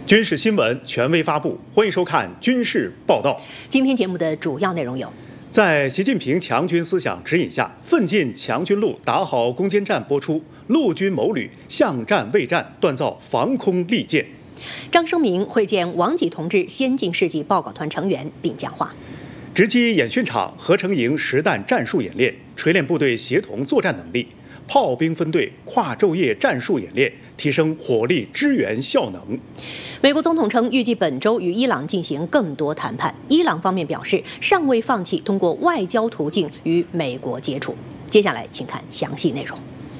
军事新闻权威发布，欢迎收看《军事报道》。 今天节目的主要内容有： 在习近平强军思想指引下，奋进强军路，打好攻坚战播出，陆军某旅巷战卫战，锻造防空利剑。 张生明会见王济同志先进事迹报告团成员并讲话。 直击演训场合成营实弹战术演练，锤炼部队协同作战能力。炮兵分队跨昼夜战术演练，提升火力支援效能。 美国总统称，预计本周与伊朗进行更多谈判。伊朗方面表示，尚未放弃通过外交途径与美国接触。接下来，请看详细内容。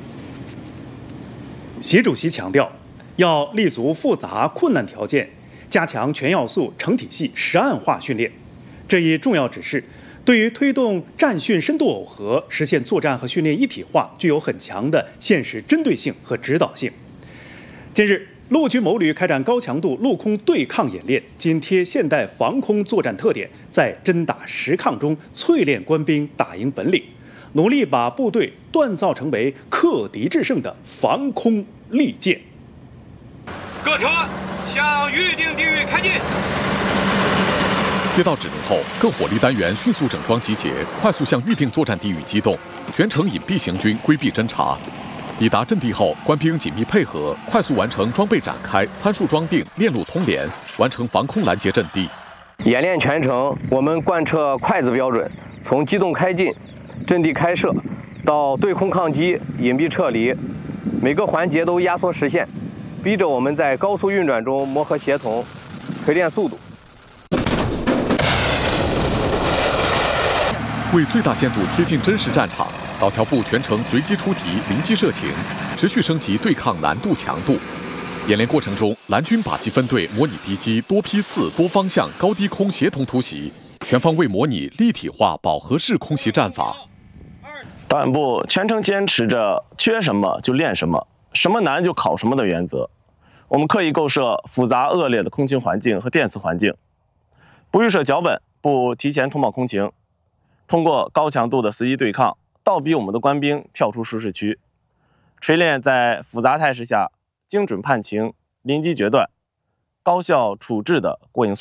习主席强调，要立足复杂困难条件，加强全要素成体系实案化训练。这一重要指示，对于推动战训深度耦合，实现作战和训练一体化，具有很强的现实针对性和指导性。近日，陆军某旅开展高强度陆空对抗演练，紧贴现代防空作战特点，在真打实抗中淬炼官兵打赢本领，努力把部队锻造成为克敌制胜的防空利剑。 各车向预定地域开进。 接到指令后，各火力单元迅速整装集结，快速向预定作战地域机动，全程隐蔽行军，规避侦察。抵达阵地后，官兵紧密配合，快速完成装备展开、参数装订、链路通联，完成防空拦截阵地。 演练全程，我们贯彻筷子标准，从机动开进、阵地开设到对空抗击、隐蔽撤离，每个环节都压缩实现，逼着我们在高速运转中磨合协同，锤炼速度。 为最大限度贴近真实战场，导调部全程随机出题、临机射情，持续升级对抗难度强度。演练过程中，蓝军靶机分队模拟敌机多批次、多方向、高低空协同突袭，全方位模拟立体化饱和式空袭战法。 导演部全程坚持着缺什么就练什么，什么难就考什么的原则。我们刻意构设复杂恶劣的空情环境和电磁环境，不预设脚本，不提前通报空情。通过高强度的随机对抗，倒逼我们的官兵跳出舒适区，锤炼在复杂态势下精准判情、临机决断、高效处置的过硬